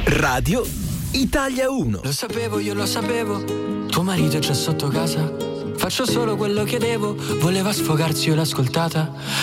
Radio Italia 1. Lo sapevo, io lo sapevo. Tuo marito è già sotto casa. Faccio solo quello che devo. Voleva sfogarsi, io l'ho ascoltata.